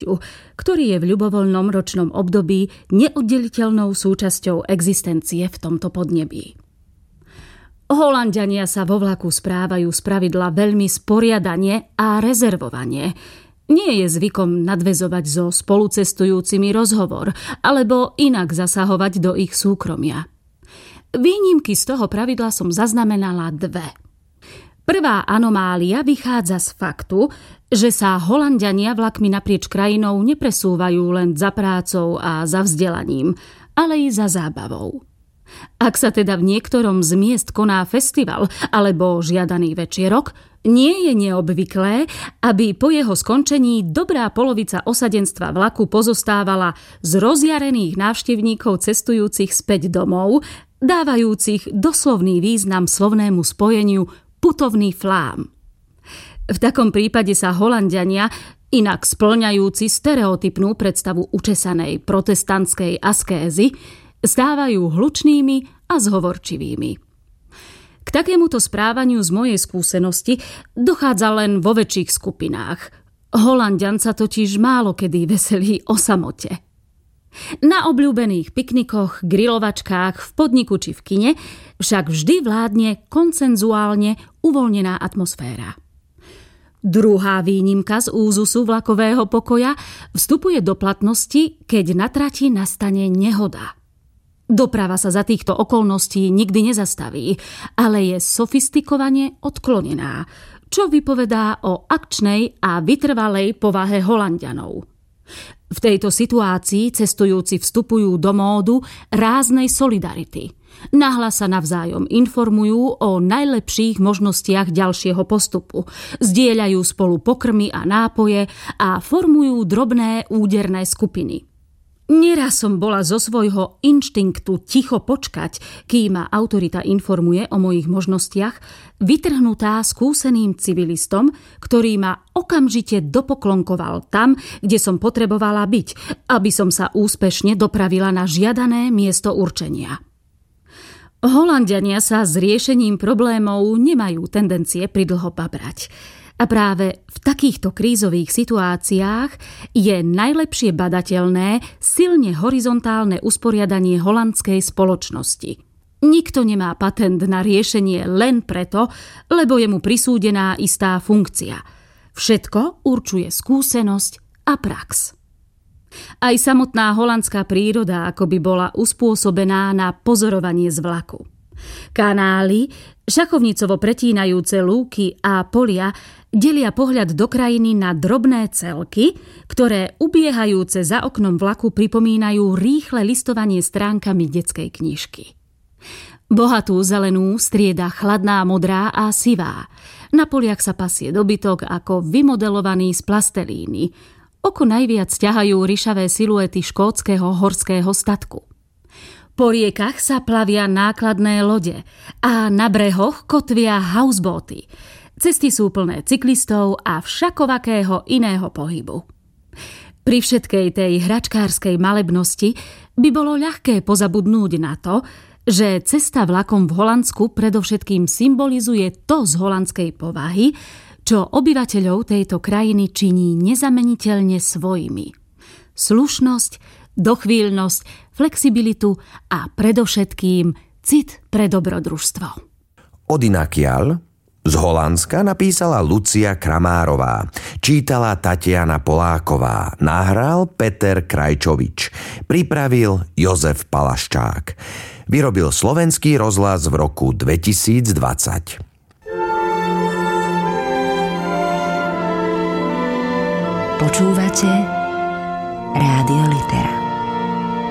Vesmíru, ktorý je v ľubovoľnom ročnom období neoddeliteľnou súčasťou existencie v tomto podnebí. Holanďania sa vo vlaku správajú spravidla veľmi sporiadane a rezervovane. Nie je zvykom nadväzovať so spolucestujúcimi rozhovor alebo inak zasahovať do ich súkromia. Výnimky z toho pravidla som zaznamenala dve. Prvá anomália vychádza z faktu, že sa Holanďania vlakmi naprieč krajinou nepresúvajú len za prácou a za vzdelaním, ale i za zábavou. Ak sa teda v niektorom z miest koná festival alebo žiadaný večierok, nie je neobvyklé, aby po jeho skončení dobrá polovica osadenstva vlaku pozostávala z rozjarených návštevníkov cestujúcich späť domov, dávajúcich doslovný význam slovnému spojeniu putovný flám. V takom prípade sa Holanďania, inak spĺňajúci stereotypnú predstavu učesanej protestantskej askézy, stávajú hlučnými a zhovorčivými. K takémuto správaniu z mojej skúsenosti dochádza len vo väčších skupinách. Holanďan sa totiž málo kedy veselí o samote. Na obľúbených piknikoch, grilovačkách, v podniku či v kine však vždy vládne konsenzuálne uvoľnená atmosféra. Druhá výnimka z úzusu vlakového pokoja vstupuje do platnosti, keď na trati nastane nehoda. Doprava sa za týchto okolností nikdy nezastaví, ale je sofistikovane odklonená, čo vypovedá o akčnej a vytrvalej povahe Holanďanov. V tejto situácii cestujúci vstupujú do módu ráznej solidarity. Nahlas sa navzájom informujú o najlepších možnostiach ďalšieho postupu, zdieľajú spolu pokrmy a nápoje a formujú drobné úderné skupiny. Neraz som bola zo svojho inštinktu ticho počkať, kým ma autorita informuje o mojich možnostiach, vytrhnutá skúseným civilistom, ktorý ma okamžite dopoklonkoval tam, kde som potrebovala byť, aby som sa úspešne dopravila na žiadané miesto určenia. Holanďania sa s riešením problémov nemajú tendencie pridlho babrať. A práve v takýchto krízových situáciách je najlepšie badateľné silne horizontálne usporiadanie holandskej spoločnosti. Nikto nemá patent na riešenie len preto, lebo je mu prisúdená istá funkcia. Všetko určuje skúsenosť a prax. Aj samotná holandská príroda akoby bola uspôsobená na pozorovanie z vlaku. Kanály, šachovnicovo pretínajúce lúky a polia delia pohľad do krajiny na drobné celky, ktoré ubiehajúce za oknom vlaku pripomínajú rýchle listovanie stránkami detskej knižky. Bohatú zelenú strieda chladná modrá a sivá. Na poliach sa pasie dobytok ako vymodelovaný z plastelíny. Oko najviac ťahajú ryšavé siluety škótskeho horského statku. Po riekach sa plavia nákladné lode a na brehoch kotvia houseboaty. Cesty sú plné cyklistov a všakovakého iného pohybu. Pri všetkej tej hračkárskej malebnosti by bolo ľahké pozabudnúť na to, že cesta vlakom v Holandsku predovšetkým symbolizuje to z holandskej povahy, čo obyvateľov tejto krajiny činí nezameniteľne svojimi. Slušnosť, dochvíľnosť, flexibilitu a predovšetkým cit pre dobrodružstvo. Odinakiaľ z Holandska napísala Lucia Kramárová, čítala Tatiana Poláková, nahral Peter Krajčovič, pripravil Jozef Palaščák. Vyrobil Slovenský rozhlas v roku 2020. Počúvate Rádio Litera.